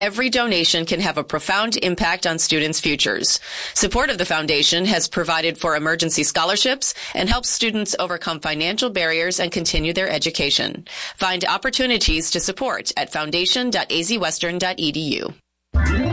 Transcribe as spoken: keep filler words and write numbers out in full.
Every donation can have a profound impact on students' futures. Support of the foundation has provided for emergency scholarships and helps students overcome financial barriers and continue their education. Find opportunities to support at foundation dot a z western dot e d u.